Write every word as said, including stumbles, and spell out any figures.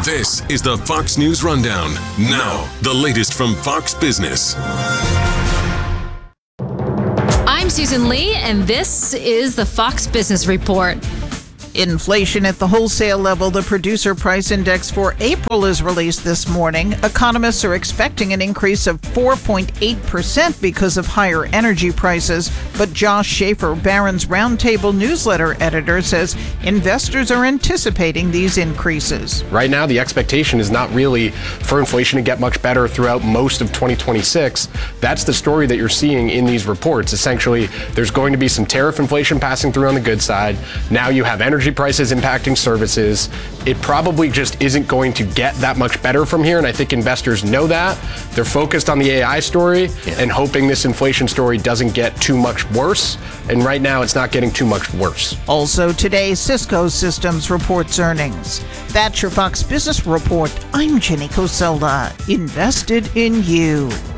This is the Fox News Rundown. Now, the latest from Fox Business. I'm Susan Lee, and this is the Fox Business Report. Inflation at the wholesale level. The producer price index for April is released this morning. Economists are expecting an increase of four point eight percent because of higher energy prices. But Josh Schaefer, Barron's Roundtable newsletter editor, says investors are anticipating these increases. Right now, the expectation is not really for inflation to get much better throughout most of twenty twenty-six. That's the story that you're seeing in these reports. Essentially, there's going to be some tariff inflation passing through on the good side. Now you have energy prices impacting services. It probably just isn't going to get that much better from here, and I think investors know that. They're focused on the A I story yeah. and hoping this inflation story doesn't get too much worse, and right now it's not getting too much worse. Also today, Cisco Systems reports earnings. That's your Fox Business Report. I'm Jenny Coselda. Invested in you.